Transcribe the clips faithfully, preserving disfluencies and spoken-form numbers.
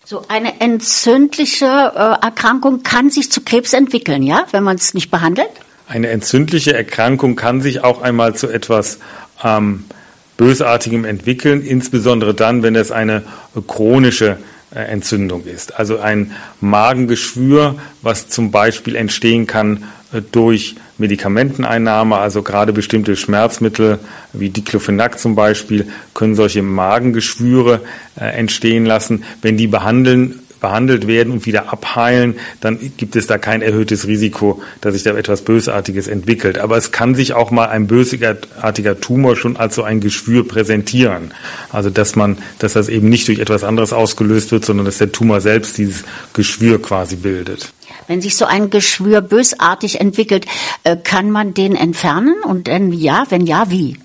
So eine entzündliche äh, Erkrankung kann sich zu Krebs entwickeln, ja, wenn man es nicht behandelt? Eine entzündliche Erkrankung kann sich auch einmal zu etwas ähm, Bösartigem entwickeln, insbesondere dann, wenn es eine äh, chronische äh, Entzündung ist. Also ein Magengeschwür, was zum Beispiel entstehen kann äh, durch Medikamenteneinnahme, also gerade bestimmte Schmerzmittel wie Diclofenac zum Beispiel, können solche Magengeschwüre äh, entstehen lassen. Wenn die behandeln, behandelt werden und wieder abheilen, dann gibt es da kein erhöhtes Risiko, dass sich da etwas Bösartiges entwickelt. Aber es kann sich auch mal ein bösartiger Tumor schon als so ein Geschwür präsentieren. Also dass man, dass das eben nicht durch etwas anderes ausgelöst wird, sondern dass der Tumor selbst dieses Geschwür quasi bildet. Wenn sich so ein Geschwür bösartig entwickelt, kann man den entfernen? Und wenn ja, wenn ja, wie?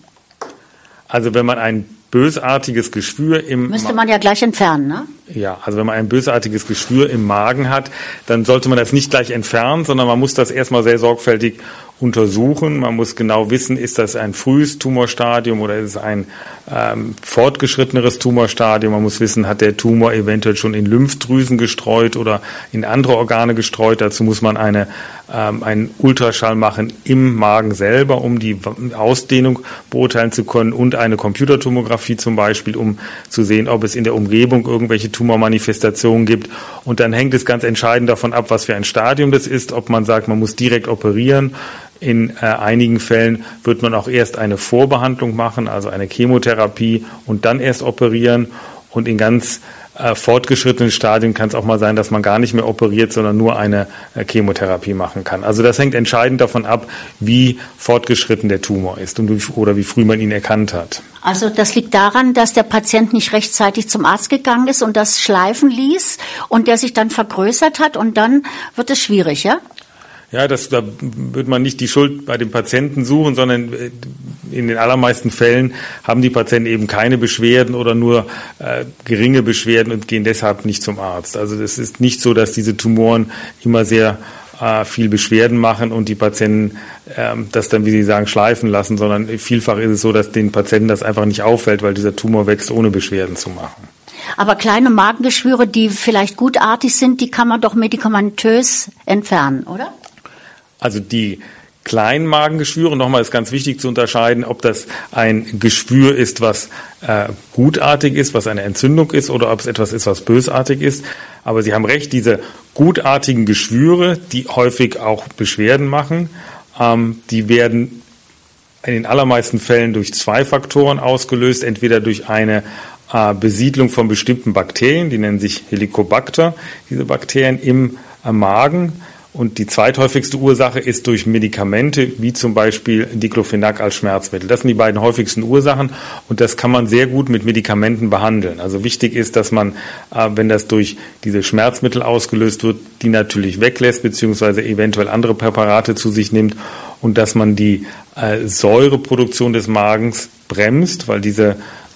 Also wenn man ein bösartiges Geschwür im Müsste man ja gleich entfernen, ne? Ja, also wenn man ein bösartiges Geschwür im Magen hat, dann sollte man das nicht gleich entfernen, sondern man muss das erstmal sehr sorgfältig untersuchen. Man muss genau wissen, ist das ein frühes Tumorstadium oder ist es ein ähm, fortgeschritteneres Tumorstadium. Man muss wissen, hat der Tumor eventuell schon in Lymphdrüsen gestreut oder in andere Organe gestreut. Dazu muss man eine, ähm, einen Ultraschall machen im Magen selber, um die Ausdehnung beurteilen zu können, und eine Computertomographie zum Beispiel, um zu sehen, ob es in der Umgebung irgendwelche Tumormanifestationen gibt. Und dann hängt es ganz entscheidend davon ab, was für ein Stadium das ist, ob man sagt, man muss direkt operieren. In äh, einigen Fällen wird man auch erst eine Vorbehandlung machen, also eine Chemotherapie, und dann erst operieren. Und in ganz äh, fortgeschrittenen Stadien kann es auch mal sein, dass man gar nicht mehr operiert, sondern nur eine äh, Chemotherapie machen kann. Also das hängt entscheidend davon ab, wie fortgeschritten der Tumor ist und wie, oder wie früh man ihn erkannt hat. Also das liegt daran, dass der Patient nicht rechtzeitig zum Arzt gegangen ist und das schleifen ließ und der sich dann vergrößert hat, und dann wird es schwierig, ja? Ja, das, da wird man nicht die Schuld bei dem Patienten suchen, sondern in den allermeisten Fällen haben die Patienten eben keine Beschwerden oder nur äh, geringe Beschwerden und gehen deshalb nicht zum Arzt. Also es ist nicht so, dass diese Tumoren immer sehr äh, viel Beschwerden machen und die Patienten äh, das dann, wie Sie sagen, schleifen lassen, sondern vielfach ist es so, dass den Patienten das einfach nicht auffällt, weil dieser Tumor wächst, ohne Beschwerden zu machen. Aber kleine Magengeschwüre, die vielleicht gutartig sind, die kann man doch medikamentös entfernen, oder? Also die kleinen Magengeschwüre, nochmal ist ganz wichtig zu unterscheiden, ob das ein Geschwür ist, was äh, gutartig ist, was eine Entzündung ist, oder ob es etwas ist, was bösartig ist. Aber Sie haben recht, diese gutartigen Geschwüre, die häufig auch Beschwerden machen, ähm, die werden in den allermeisten Fällen durch zwei Faktoren ausgelöst, entweder durch eine äh, Besiedlung von bestimmten Bakterien, die nennen sich Helicobacter, diese Bakterien im äh, Magen. Und die zweithäufigste Ursache ist durch Medikamente, wie zum Beispiel Diclofenac als Schmerzmittel. Das sind die beiden häufigsten Ursachen, und das kann man sehr gut mit Medikamenten behandeln. Also wichtig ist, dass man, wenn das durch diese Schmerzmittel ausgelöst wird, die natürlich weglässt, beziehungsweise eventuell andere Präparate zu sich nimmt, und dass man die Säureproduktion des Magens bremst, weil diese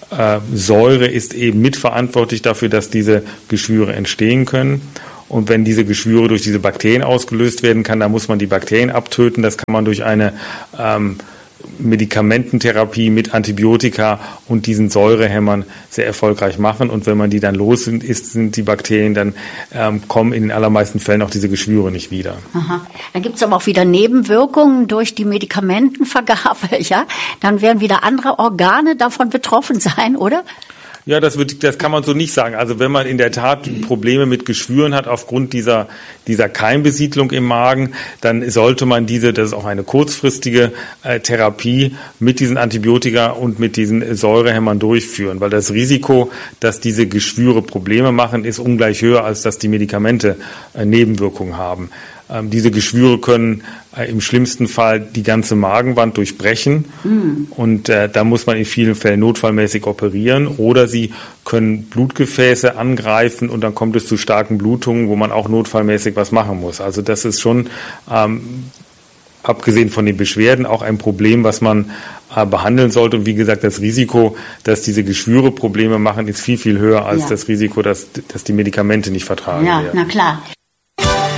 Säure ist eben mitverantwortlich dafür, dass diese Geschwüre entstehen können. Und wenn diese Geschwüre durch diese Bakterien ausgelöst werden kann, dann muss man die Bakterien abtöten. Das kann man durch eine ähm, Medikamententherapie mit Antibiotika und diesen Säurehämmern sehr erfolgreich machen. Und wenn man die dann los sind, ist, sind die Bakterien, dann ähm, kommen in den allermeisten Fällen auch diese Geschwüre nicht wieder. Aha. Dann gibt es aber auch wieder Nebenwirkungen durch die Medikamentenvergabe, ja? Dann werden wieder andere Organe davon betroffen sein, oder? Ja, das wird, das kann man so nicht sagen. Also wenn man in der Tat Probleme mit Geschwüren hat aufgrund dieser, dieser Keimbesiedlung im Magen, dann sollte man diese, das ist auch eine kurzfristige äh, Therapie, mit diesen Antibiotika und mit diesen Säurehämmern durchführen, weil das Risiko, dass diese Geschwüre Probleme machen, ist ungleich höher, als dass die Medikamente äh, Nebenwirkungen haben. Ähm, diese Geschwüre können äh, im schlimmsten Fall die ganze Magenwand durchbrechen, mm. und äh, da muss man in vielen Fällen notfallmäßig operieren, oder sie können Blutgefäße angreifen und dann kommt es zu starken Blutungen, wo man auch notfallmäßig was machen muss. Also das ist schon, ähm, abgesehen von den Beschwerden, auch ein Problem, was man äh, behandeln sollte. Und wie gesagt, das Risiko, dass diese Geschwüre Probleme machen, ist viel, viel höher als ja. das Risiko, dass, dass die Medikamente nicht vertragen ja, werden. Na klar.